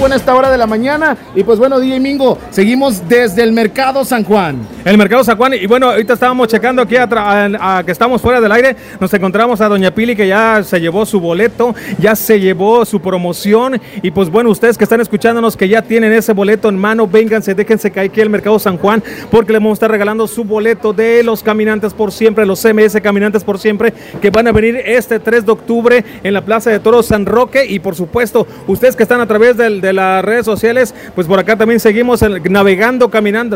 tráfico en esta hora de la mañana. Y pues bueno, DJ Mingo, seguimos desde el Mercado San Juan. El Mercado San Juan, y bueno, ahorita estábamos checando aquí a que estamos fuera del aire, nos encontramos a Doña Pili, que ya se llevó su boleto, ya se llevó su promoción, y pues bueno, ustedes que están escuchándonos, que ya tienen ese boleto en mano, vénganse, déjense caer aquí al Mercado San Juan, porque le vamos a estar regalando su boleto de los Caminantes por Siempre, los CMS Caminantes por Siempre, que van a venir este 3 de octubre en la Plaza de Toros San Roque. Y por supuesto, ustedes que están a través de las redes sociales, pues por acá también seguimos navegando, caminando,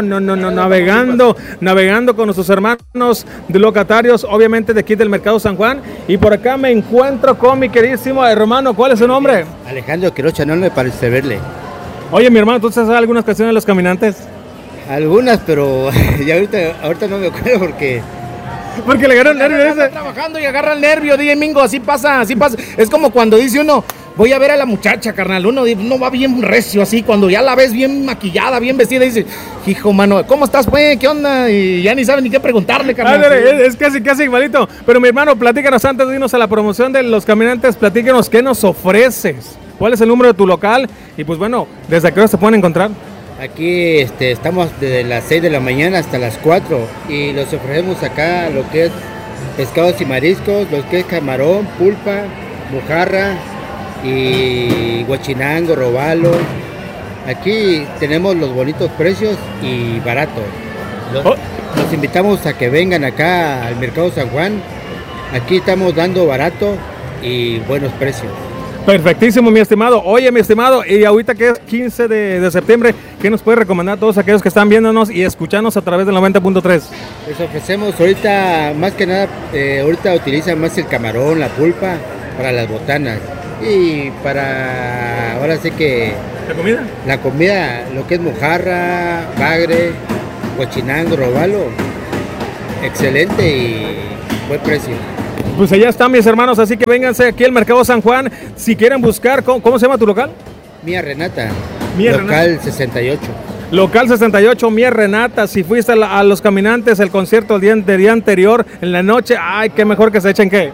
navegando con nuestros hermanos de locatarios, obviamente de aquí del Mercado San Juan. Y por acá me encuentro con mi queridísimo hermano. ¿Cuál es su nombre? Alejandro Quirocha, no me parece verle. Oye, mi hermano, ¿tú sabes algunas canciones de los Caminantes? Algunas, pero ya ahorita no me acuerdo porque le agarra el nervio. Está trabajando y agarra el nervio, DJ Mingo, así pasa. Es como cuando dice uno, voy a ver a la muchacha, carnal. Uno va bien recio así, cuando ya la ves bien maquillada, bien vestida, y dice, hijo, mano, ¿cómo estás, pues? ¿Qué onda? Y ya ni sabe ni qué preguntarle, carnal. Es casi igualito. Pero mi hermano, platícanos antes de irnos a la promoción de los Caminantes, platícanos qué nos ofreces. ¿Cuál es el número de tu local? Y pues bueno, ¿desde qué hora se pueden encontrar? aquí estamos desde las 6 de la mañana hasta las 4 y los ofrecemos acá lo que es pescados y mariscos, lo que es camarón, pulpa, mojarra y guachinango, robalo. Aquí tenemos los bonitos precios y baratos. Los invitamos a que vengan acá al Mercado San Juan. Aquí estamos dando barato y buenos precios. Perfectísimo, mi estimado. Oye, mi estimado, y ahorita que es 15 de septiembre, ¿qué nos puede recomendar a todos aquellos que están viéndonos y escuchándonos a través del 90.3? Les ofrecemos ahorita, más que nada, ahorita utilizan más el camarón, la pulpa, para las botanas. Y para, ahora sí que... ¿La comida? La comida, lo que es mojarra, bagre, cochinango, robalo, excelente y buen precio. Pues allá están, mis hermanos, así que vénganse aquí al Mercado San Juan. Si quieren buscar, ¿cómo se llama tu local? Mía Renata, Mía local Renata. 68. Local 68, Mía Renata. Si fuiste a los Caminantes, el concierto del día anterior, en la noche, ay, qué mejor que se echen, ¿qué?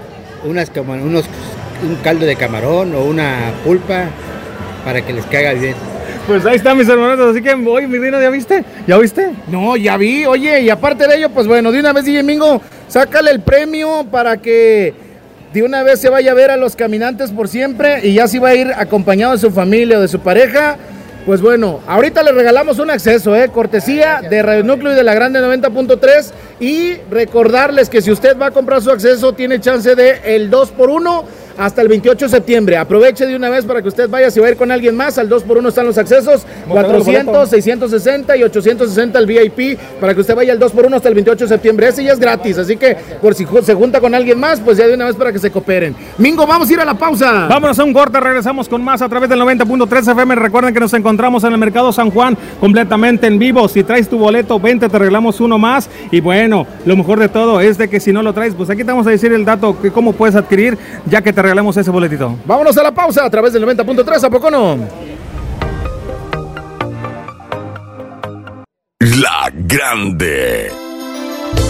Un caldo de camarón o una pulpa para que les caiga bien. Pues ahí están, mis hermanos, así que hoy, mi Dino, ¿ya viste? ¿Ya viste? No, ya vi, oye, y aparte de ello, pues bueno, de una vez, DJ Mingo, sácale el premio para que de una vez se vaya a ver a los Caminantes por Siempre y ya si va a ir acompañado de su familia o de su pareja. Pues bueno, ahorita le regalamos un acceso, cortesía de Radio Núcleo y de la Grande 90.3, y recordarles que si usted va a comprar su acceso tiene chance de el 2x1 hasta el 28 de septiembre. Aproveche de una vez para que usted vaya, si va a ir con alguien más, al 2x1 están los accesos, 400, 660 y 860 el VIP, para que usted vaya al 2x1 hasta el 28 de septiembre. Ese ya es gratis, así que por si se junta con alguien más, pues ya de una vez para que se cooperen. Mingo, vamos a ir a la pausa. Vámonos a un corte, regresamos con más a través del 90.3 FM. Recuerden que nos encontramos en el Mercado San Juan completamente en vivo. Si traes tu boleto, vente, te regalamos uno más. Y bueno, lo mejor de todo es de que si no lo traes, pues aquí te vamos a decir el dato que cómo puedes adquirir, ya que te regalamos ese boletito. Vámonos a la pausa a través del 90.3, ¿a poco no? La Grande.